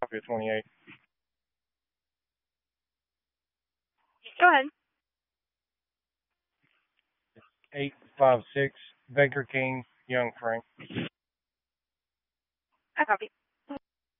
Copy of 28. Go ahead. 856 Baker King, Young Frank. I copy.